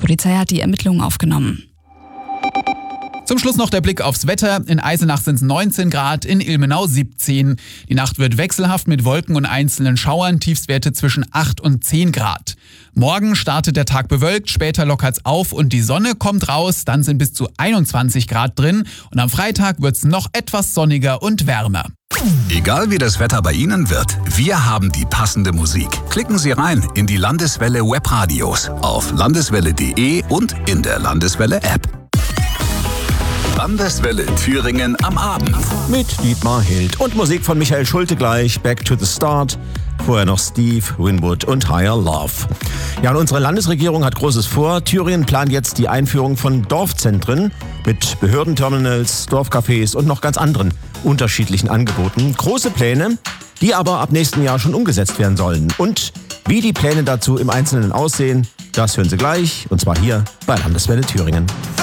Polizei hat die Ermittlungen aufgenommen. Zum Schluss noch der Blick aufs Wetter. In Eisenach sind es 19 Grad, in Ilmenau 17. Die Nacht wird wechselhaft mit Wolken und einzelnen Schauern, Tiefstwerte zwischen 8 und 10 Grad. Morgen startet der Tag bewölkt, später lockert's auf und die Sonne kommt raus, dann sind bis zu 21 Grad drin und am Freitag wird's noch etwas sonniger und wärmer. Egal wie das Wetter bei Ihnen wird, wir haben die passende Musik. Klicken Sie rein in die Landeswelle Webradios auf landeswelle.de und in der Landeswelle App. Landeswelle Thüringen am Abend. Mit Dietmar Hild und Musik von Michael Schulte gleich, Back to the Start. Vorher noch Steve Winwood und Higher Love. Ja, und unsere Landesregierung hat Großes vor. Thüringen plant jetzt die Einführung von Dorfzentren mit Behördenterminals, Dorfcafés und noch ganz anderen unterschiedlichen Angeboten. Große Pläne, die aber ab nächsten Jahr schon umgesetzt werden sollen. Und wie die Pläne dazu im Einzelnen aussehen, das hören Sie gleich, und zwar hier bei Landeswelle Thüringen.